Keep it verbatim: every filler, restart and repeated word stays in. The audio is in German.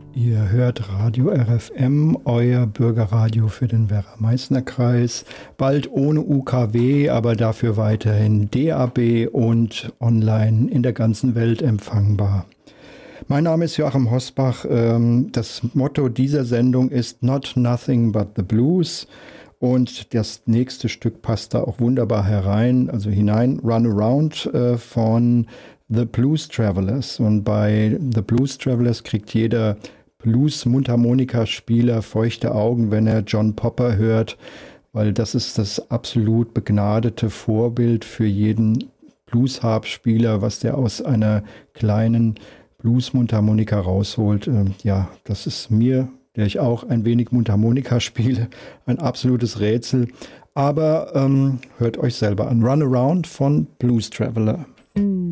Ihr hört Radio R F M, euer Bürgerradio für den Werra-Meißner-Kreis. Bald ohne U K W, aber dafür weiterhin D A B und online in der ganzen Welt empfangbar. Mein Name ist Joachim Hosbach. Das Motto dieser Sendung ist Not Nothing But the Blues. Und das nächste Stück passt da auch wunderbar herein, also hinein, Run Around von The Blues Travelers. Und bei The Blues Travelers kriegt jeder Blues-Mundharmonika-Spieler feuchte Augen, wenn er John Popper hört, weil das ist das absolut begnadete Vorbild für jeden Blues-Harp-Spieler, was der aus einer kleinen Blues-Mundharmonika rausholt. Ja, das ist mir, der ich auch ein wenig Mundharmonika spiele, ein absolutes Rätsel. Aber ähm, hört euch selber an. Run Around von Blues Traveler. Mm.